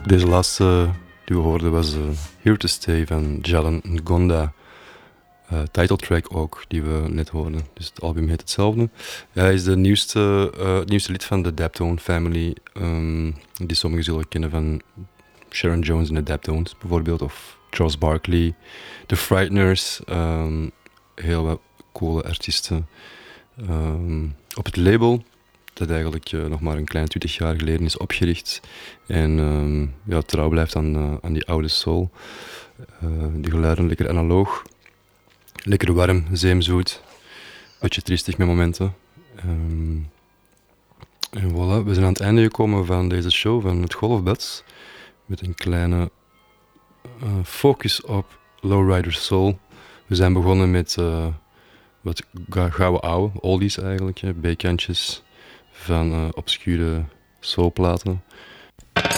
Deze laatste die we hoorden was Here to Stay van Jalen Ngonda. Titeltrack ook, die we net hoorden. Dus het album heet hetzelfde. Hij is het nieuwste lid van de Daptone Family, die sommigen zullen kennen van Sharon Jones en de Daptones bijvoorbeeld, of Charles Barkley, The Frighteners, heel wat coole artiesten. Op het label, dat eigenlijk nog maar een klein 20 jaar geleden is opgericht en trouw blijft aan die oude soul. Die geluiden lekker analoog, lekker warm, zeemzoet, beetje triestig met momenten. En voilà, we zijn aan het einde gekomen van deze show, van het Golfbed, met een kleine focus op Lowrider Soul. We zijn begonnen met wat gouden oude oldies eigenlijk, B-kantjes van obscure soulplaten.